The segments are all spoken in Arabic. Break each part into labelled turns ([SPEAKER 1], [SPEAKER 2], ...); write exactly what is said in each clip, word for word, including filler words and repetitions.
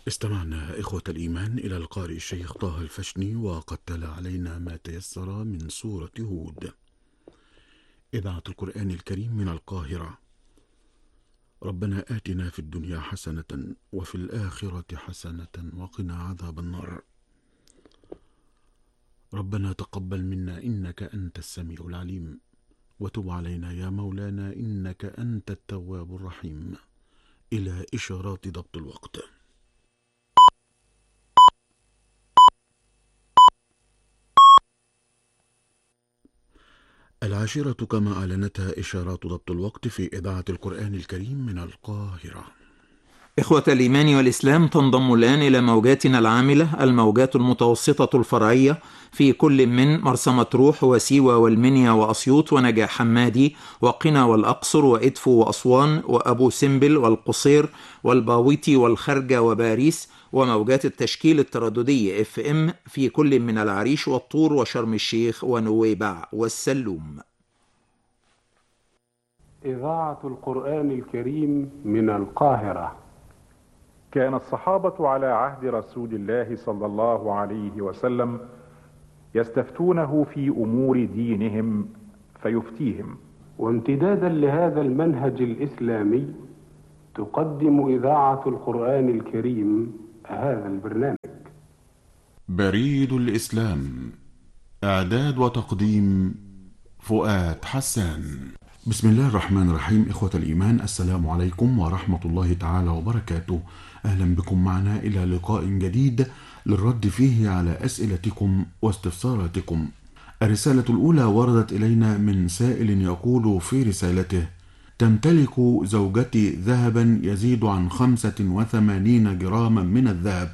[SPEAKER 1] استمعنا إخوة الإيمان إلى القارئ الشيخ طه الفشني وقد تلا علينا ما تيسر من سورة هود. إذاعة القرآن الكريم من القاهرة. ربنا آتنا في الدنيا حسنة وفي الآخرة حسنة وقنا عذاب النار. ربنا تقبل منا إنك أنت السميع العليم، وتب علينا يا مولانا إنك أنت التواب الرحيم. إلى إشارات ضبط الوقت. العاشرة كما أعلنتها إشارات ضبط الوقت في إذاعة القرآن الكريم من القاهرة.
[SPEAKER 2] إخوة الإيمان والإسلام، تنضم الآن إلى موجاتنا العاملة الموجات المتوسطة الفرعية في كل من مرسى مطروح وسيوة والمنيا وأسيوط ونجاح حمادي وقنا والأقصر وإدفو وأسوان وأبو سمبل والقصير والباويتي والخرجة وباريس، وموجات التشكيل الترددي اف ام في كل من العريش والطور وشرم الشيخ ونويبع والسلوم.
[SPEAKER 3] إذاعة القرآن الكريم من القاهرة.
[SPEAKER 4] كان الصحابة على عهد رسول الله صلى الله عليه وسلم يستفتونه في أمور دينهم فيفتيهم،
[SPEAKER 3] وامتدادا لهذا المنهج الإسلامي تقدم إذاعة القرآن الكريم هذا البرنامج.
[SPEAKER 1] بريد الإسلام، إعداد وتقديم فؤاد حسان. بسم الله الرحمن الرحيم. إخوة الإيمان، السلام عليكم ورحمة الله تعالى وبركاته. أهلا بكم معنا إلى لقاء جديد للرد فيه على أسئلتكم واستفساراتكم. الرسالة الأولى وردت إلينا من سائل يقول في رسالته: تمتلك زوجتي ذهبا يزيد عن خمسة وثمانين جراما من الذهب،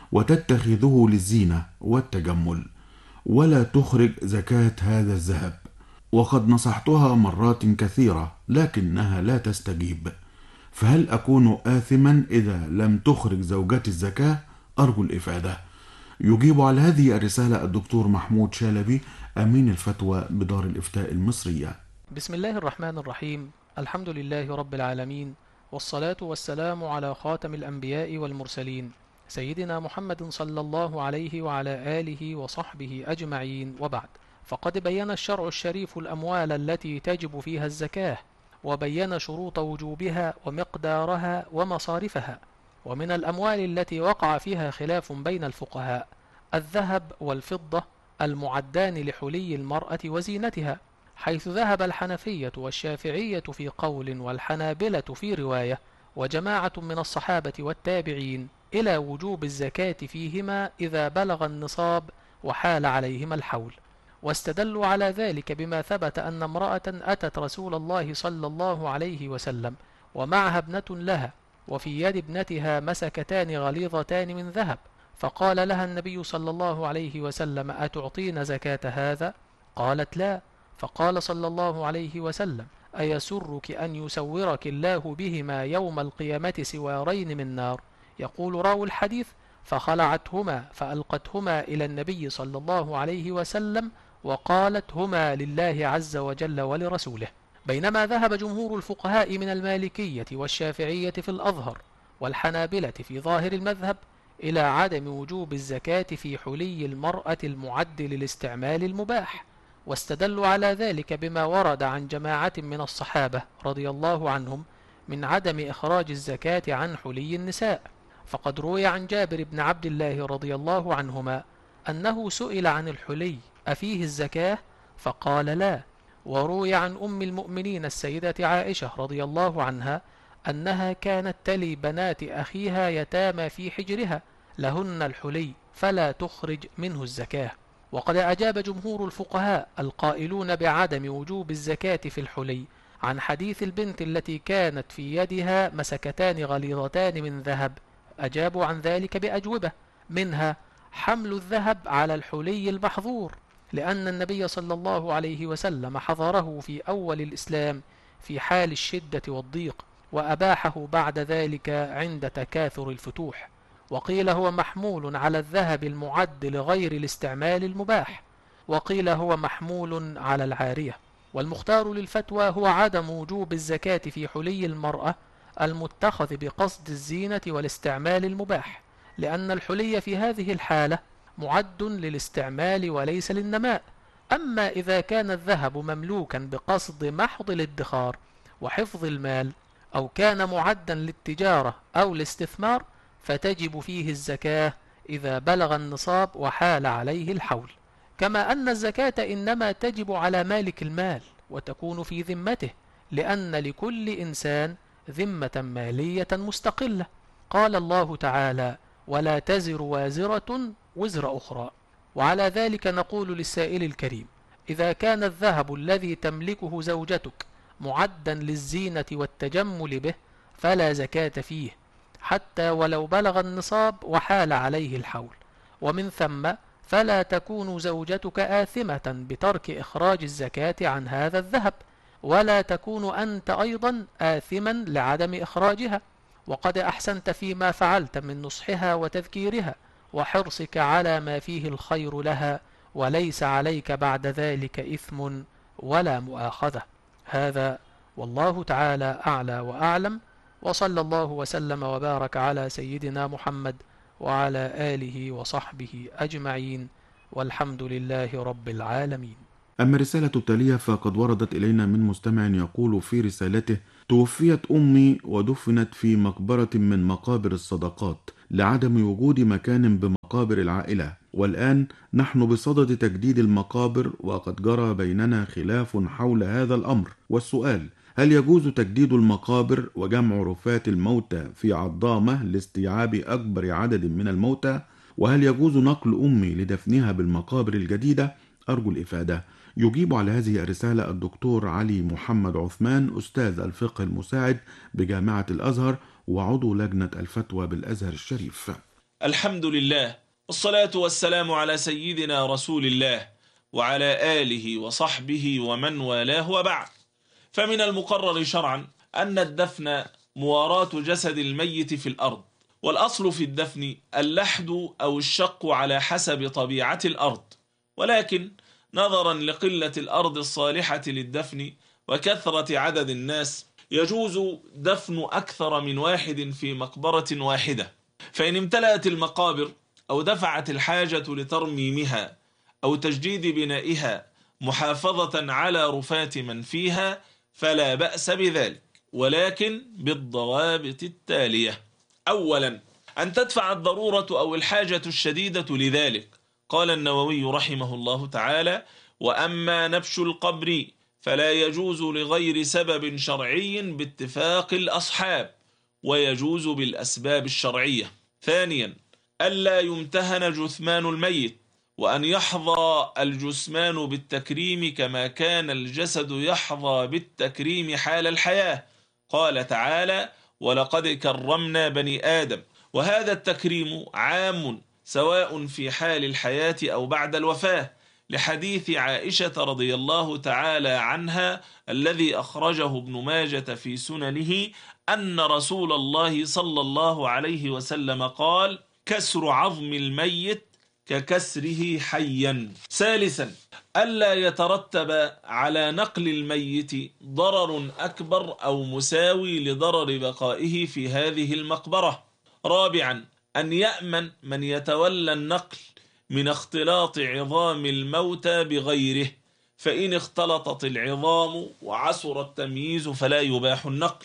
[SPEAKER 1] وتتخذه للزينة والتجمل، ولا تخرج زكاة هذا الذهب، وقد نصحتها مرات كثيرة لكنها لا تستجيب، فهل أكون آثما إذا لم تخرج زوجتي الزكاة؟ أرجو الإفادة. يجيب على هذه الرسالة الدكتور محمود شالبي، أمين الفتوى بدار الإفتاء المصرية.
[SPEAKER 5] بسم الله الرحمن الرحيم. الحمد لله رب العالمين، والصلاة والسلام على خاتم الأنبياء والمرسلين سيدنا محمد صلى الله عليه وعلى آله وصحبه أجمعين، وبعد. فقد بين الشرع الشريف الأموال التي تجب فيها الزكاة، وبين شروط وجوبها ومقدارها ومصارفها. ومن الأموال التي وقع فيها خلاف بين الفقهاء الذهب والفضة المعدان لحلي المرأة وزينتها، حيث ذهب الحنفية والشافعية في قول والحنابلة في رواية وجماعة من الصحابة والتابعين إلى وجوب الزكاة فيهما إذا بلغ النصاب وحال عليهما الحول. واستدلوا على ذلك بما ثبت أن امرأة أتت رسول الله صلى الله عليه وسلم ومعها ابنة لها، وفي يد ابنتها مسكتان غليظتان من ذهب، فقال لها النبي صلى الله عليه وسلم: أتعطين زكاة هذا؟ قالت: لا. فقال صلى الله عليه وسلم: أيسرك أن يسورك الله بهما يوم القيامة سوارين من نار؟ يقول راوي الحديث: فخلعتهما فألقتهما إلى النبي صلى الله عليه وسلم وقالت: هما لله عز وجل ولرسوله. بينما ذهب جمهور الفقهاء من المالكية والشافعية في الأظهر والحنابلة في ظاهر المذهب إلى عدم وجوب الزكاة في حلي المرأة المعد للاستعمال المباح، واستدلوا على ذلك بما ورد عن جماعة من الصحابة رضي الله عنهم من عدم إخراج الزكاة عن حلي النساء. فقد روي عن جابر بن عبد الله رضي الله عنهما أنه سئل عن الحلي أفيه الزكاة؟ فقال: لا. وروي عن أم المؤمنين السيدة عائشة رضي الله عنها أنها كانت تلي بنات أخيها يتامى في حجرها لهن الحلي فلا تخرج منه الزكاة. وقد أجاب جمهور الفقهاء القائلون بعدم وجوب الزكاة في الحلي عن حديث البنت التي كانت في يدها مسكتان غليظتان من ذهب، أجابوا عن ذلك بأجوبة، منها حمل الذهب على الحلي المحظور، لأن النبي صلى الله عليه وسلم حظره في أول الإسلام في حال الشدة والضيق، وأباحه بعد ذلك عند تكاثر الفتوح. وقيل هو محمول على الذهب المعد لغير الاستعمال المباح، وقيل هو محمول على العارية. والمختار للفتوى هو عدم وجوب الزكاة في حلي المرأة المتخذ بقصد الزينة والاستعمال المباح، لأن الحلي في هذه الحالة معد للاستعمال وليس للنماء. أما إذا كان الذهب مملوكا بقصد محض الادخار وحفظ المال، أو كان معدا للتجارة أو الاستثمار، فتجب فيه الزكاة إذا بلغ النصاب وحال عليه الحول. كما أن الزكاة إنما تجب على مالك المال وتكون في ذمته، لأن لكل إنسان ذمة مالية مستقلة. قال الله تعالى: ولا تزر وازرة وزر أخرى. وعلى ذلك نقول للسائل الكريم: إذا كان الذهب الذي تملكه زوجتك معدا للزينة والتجمل به فلا زكاة فيه، حتى ولو بلغ النصاب وحال عليه الحول. ومن ثم فلا تكون زوجتك آثمة بترك إخراج الزكاة عن هذا الذهب، ولا تكون أنت أيضا آثما لعدم إخراجها. وقد أحسنت فيما فعلت من نصحها وتذكيرها وحرصك على ما فيه الخير لها، وليس عليك بعد ذلك إثم ولا مؤاخذة. هذا والله تعالى أعلى وأعلم، وصلى الله وسلم وبارك على سيدنا محمد وعلى آله وصحبه أجمعين، والحمد لله رب العالمين.
[SPEAKER 1] أما الرسالة التالية فقد وردت إلينا من مستمع يقول في رسالته: توفيت أمي ودفنت في مقبرة من مقابر الصدقات لعدم وجود مكان بمقابر العائلة، والآن نحن بصدد تجديد المقابر، وقد جرى بيننا خلاف حول هذا الأمر. والسؤال: هل يجوز تجديد المقابر وجمع رفاة الموتى في عضامة لاستيعاب أكبر عدد من الموتى؟ وهل يجوز نقل أمي لدفنها بالمقابر الجديدة؟ أرجو الإفادة. يجيب على هذه الرسالة الدكتور علي محمد عثمان، أستاذ الفقه المساعد بجامعة الأزهر وعضو لجنة الفتوى بالأزهر الشريف.
[SPEAKER 6] الحمد لله، والصلاة والسلام على سيدنا رسول الله وعلى آله وصحبه ومن والاه، وبعد. فمن المقرر شرعا أن الدفن مواراة جسد الميت في الأرض، والأصل في الدفن اللحد أو الشق على حسب طبيعة الأرض، ولكن نظرا لقلة الأرض الصالحة للدفن وكثرة عدد الناس يجوز دفن أكثر من واحد في مقبرة واحدة. فإن امتلأت المقابر أو دفعت الحاجة لترميمها أو تجديد بنائها محافظة على رفاة من فيها فلا بأس بذلك، ولكن بالضوابط التالية: أولا، أن تدفع الضرورة أو الحاجة الشديدة لذلك. قال النووي رحمه الله تعالى: وأما نبش القبر فلا يجوز لغير سبب شرعي باتفاق الأصحاب، ويجوز بالأسباب الشرعية. ثانيا، ألا يمتهن جثمان الميت، وأن يحظى الجثمان بالتكريم كما كان الجسد يحظى بالتكريم حال الحياة. قال تعالى: ولقد كرمنا بني آدم. وهذا التكريم عام سواء في حال الحياة أو بعد الوفاة، لحديث عائشة رضي الله تعالى عنها الذي أخرجه ابن ماجة في سننه أن رسول الله صلى الله عليه وسلم قال: كسر عظم الميت ككسره حيا. ثالثا، ألا يترتب على نقل الميت ضرر أكبر أو مساوي لضرر بقائه في هذه المقبرة. رابعا، أن يأمن من يتولى النقل من اختلاط عظام الموتى بغيره، فإن اختلطت العظام وعسر التمييز فلا يباح النقل.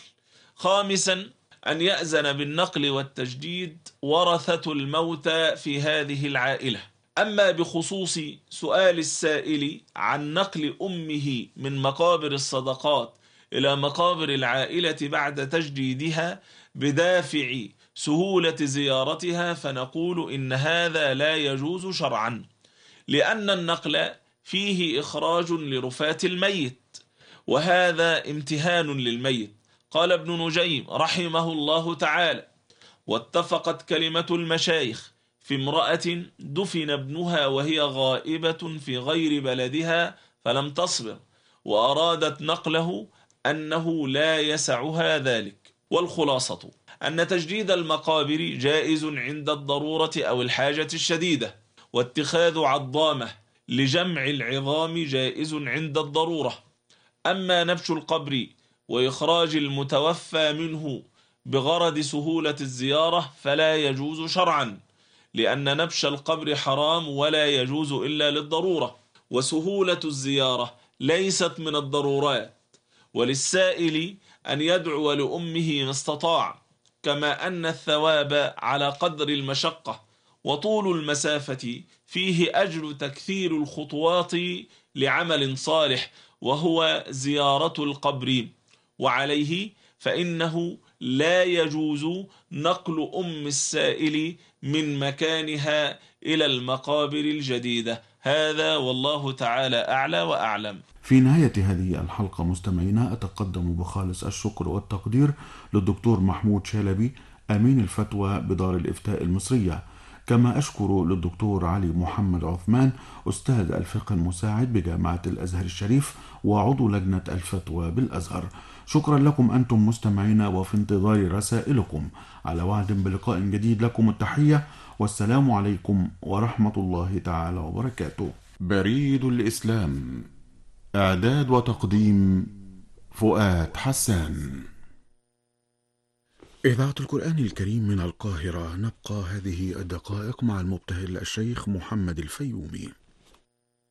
[SPEAKER 6] خامسا، أن يأذن بالنقل والتجديد ورثة الموتى في هذه العائلة. أما بخصوص سؤال السائل عن نقل أمه من مقابر الصدقات إلى مقابر العائلة بعد تجديدها بدافع سهولة زيارتها، فنقول إن هذا لا يجوز شرعا، لأن النقل فيه إخراج لرفاة الميت، وهذا امتهان للميت. قال ابن نجيم رحمه الله تعالى: واتفقت كلمة المشايخ في امرأة دفن ابنها وهي غائبة في غير بلدها فلم تصبر وأرادت نقله أنه لا يسعها ذلك. والخلاصة أن تجديد المقابر جائز عند الضرورة أو الحاجة الشديدة، واتخاذ عضامة لجمع العظام جائز عند الضرورة. أما نبش القبر وإخراج المتوفى منه بغرض سهولة الزيارة فلا يجوز شرعا، لأن نبش القبر حرام ولا يجوز إلا للضرورة، وسهولة الزيارة ليست من الضرورات، وللسائل أن يدعو لأمه ما استطاع، كما أن الثواب على قدر المشقة، وطول المسافة فيه أجر تكثير الخطوات لعمل صالح وهو زيارة القبر، وعليه فإنه لا يجوز نقل أم السائل من مكانها إلى المقابر الجديدة. هذا والله تعالى أعلى وأعلم.
[SPEAKER 1] في نهاية هذه الحلقة مستمعينا أتقدم بخالص الشكر والتقدير للدكتور محمود شلبي أمين الفتوى بدار الإفتاء المصرية، كما أشكر للدكتور علي محمد عثمان أستاذ الفقه المساعد بجامعة الأزهر الشريف وعضو لجنة الفتوى بالأزهر. شكرا لكم أنتم مستمعينا، وفي انتظار رسائلكم. على وعد بلقاء جديد، لكم التحية والسلام عليكم ورحمة الله تعالى وبركاته. بريد الإسلام، إعداد وتقديم فؤاد حسان. إذاعة القرآن الكريم من القاهرة، نبقى هذه الدقائق مع المبتهل الشيخ محمد الفيومي.